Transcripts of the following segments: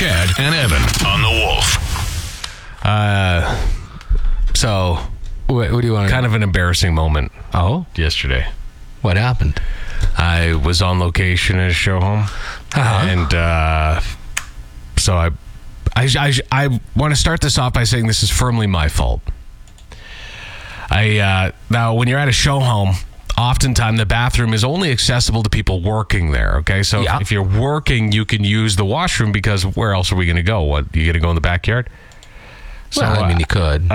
Chad and Evan on the Wolf. So, what do you want? Kind of an embarrassing moment. Oh, Yesterday, what happened? I was on location at a show home, and so I want to start this off by saying this is firmly my fault. Now, when you're at a show home, oftentimes the bathroom is only accessible to people working there. Okay, so if you're working, you can use the washroom because where else are we going to go? What, you going to go in the backyard? Well, I mean, you could.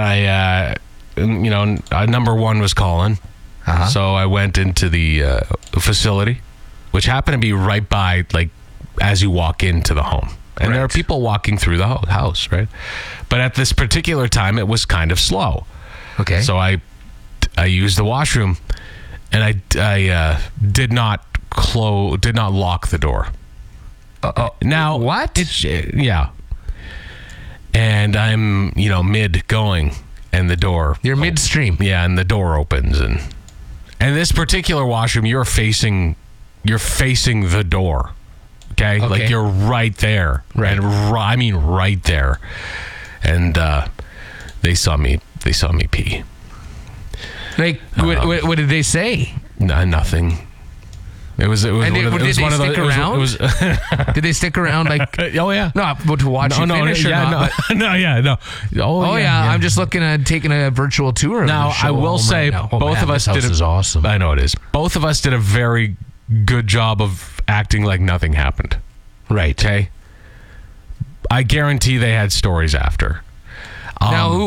Number one was calling. So I went into the facility, which happened to be right by, like, as you walk into the home. And there are people walking through the house, right? But at this particular time, it was kind of slow. Okay. So I used the washroom, and I did not lock the door. Now, what? Yeah. And I'm, mid going, and the door. You're midstream. Yeah, and the door opens, and this particular washroom, you're facing the door. Okay? Like you're right there. Right. And I mean right there. And they saw me pee. Like, what did they say? Nothing. It was Did they stick around? Did they stick around? Like, oh yeah, no, but to watch you finish or not? No. Oh yeah. I'm just looking at taking a virtual tour. Now I will say, both of us did. This is awesome. I know it is. Both of us did a very good job of acting like nothing happened. Right. Okay. I guarantee they had stories after. Now,